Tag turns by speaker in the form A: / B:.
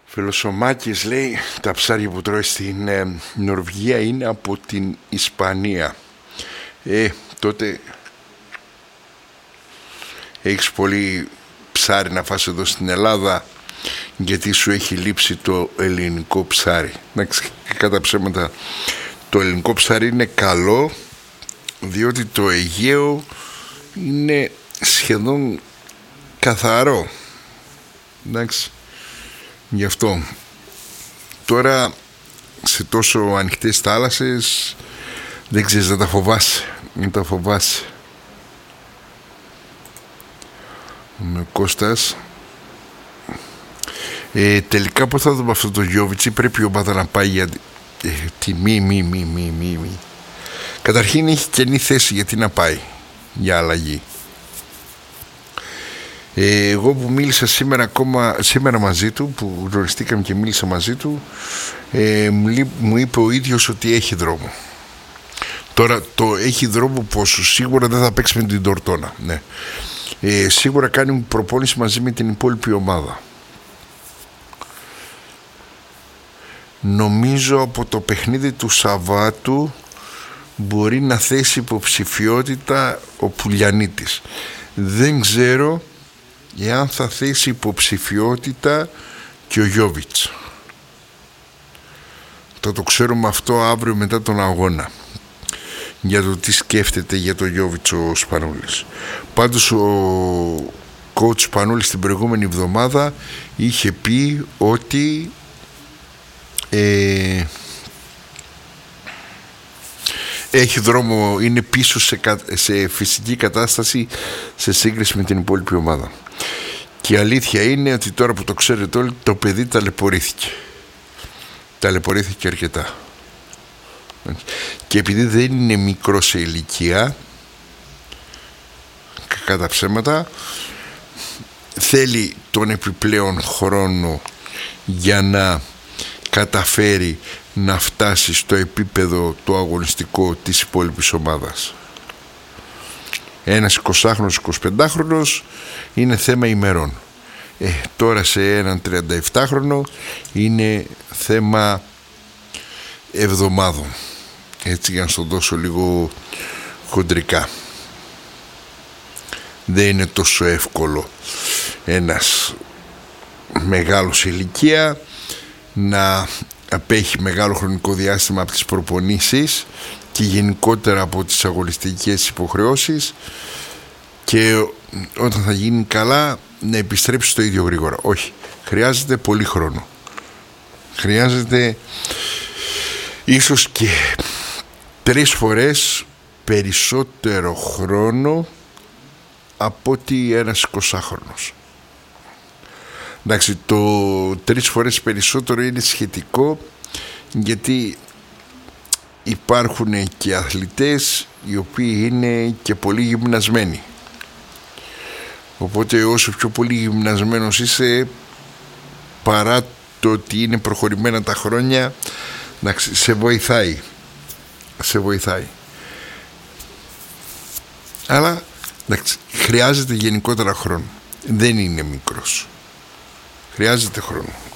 A: Φιλοσωμάκης λέει τα ψάρια που τρώει στην Νορβηγία είναι από την Ισπανία. Τότε έχεις πολύ ψάρι να φας εδώ στην Ελλάδα, γιατί σου έχει λείψει το ελληνικό ψάρι. Κατά ψέματα, το ελληνικό ψάρι είναι καλό, διότι το Αιγαίο είναι σχεδόν καθαρό. Εντάξει, γι' αυτό τώρα σε τόσο ανοιχτές θάλασσες δεν ξέρεις, να τα φοβάσαι, μην τα φοβάσαι. Με Κώστας, τελικά πώς θα δούμε αυτό το Γιόβιτς, πρέπει η ομάδα να πάει για μη. Καταρχήν έχει καινή θέση, γιατί να πάει για αλλαγή. Εγώ που μίλησα σήμερα μαζί του, που γνωριστήκαμε και μίλησα μαζί του, μου είπε ο ίδιος ότι έχει δρόμο. Τώρα το έχει δρόμο πόσο, σίγουρα δεν θα παίξει με την Τορτόνα, ναι. Σίγουρα κάνει προπόνηση μαζί με την υπόλοιπη ομάδα. Νομίζω από το παιχνίδι του Σαββάτου μπορεί να θέσει υποψηφιότητα ο Πουλιανίτης. Δεν ξέρω εάν θα θέσει υποψηφιότητα και ο Γιόβιτς. Θα το ξέρουμε αυτό αύριο μετά τον αγώνα, για το τι σκέφτεται για το Γιόβιτς ο Σπανούλης. Πάντως ο coach Σπανούλης την προηγούμενη εβδομάδα είχε πει ότι έχει δρόμο, είναι πίσω σε φυσική κατάσταση σε σύγκριση με την υπόλοιπη ομάδα. Και η αλήθεια είναι ότι τώρα που το ξέρετε όλοι, το παιδί ταλαιπωρήθηκε αρκετά. Και επειδή δεν είναι μικρό σε ηλικία, κατά ψέματα, θέλει τον επιπλέον χρόνο για να καταφέρει να φτάσει στο επίπεδο το αγωνιστικό της υπόλοιπης ομάδας. Ένας 20χρονος, 25χρονος είναι θέμα ημερών. Τώρα σε έναν 37χρονο είναι θέμα εβδομάδων. Έτσι, για να στο δώσω λίγο χοντρικά. Δεν είναι τόσο εύκολο ένας μεγάλος ηλικία να απέχει μεγάλο χρονικό διάστημα από τις προπονήσεις και γενικότερα από τις αγωνιστικές υποχρεώσεις, και όταν θα γίνει καλά να επιστρέψει το ίδιο γρήγορα. Όχι, χρειάζεται πολύ χρόνο. Χρειάζεται ίσως και 3 φορές περισσότερο χρόνο από ότι ένας 20χρονος. Εντάξει, το 3 φορές περισσότερο είναι σχετικό, γιατί υπάρχουν και αθλητές οι οποίοι είναι και πολύ γυμνασμένοι. Οπότε όσο πιο πολύ γυμνασμένος είσαι, παρά το ότι είναι προχωρημένα τα χρόνια, εντάξει, σε βοηθάει. Αλλά εντάξει, χρειάζεται γενικότερα χρόνο. Δεν είναι μικρός. Χρειάζεται χρόνο.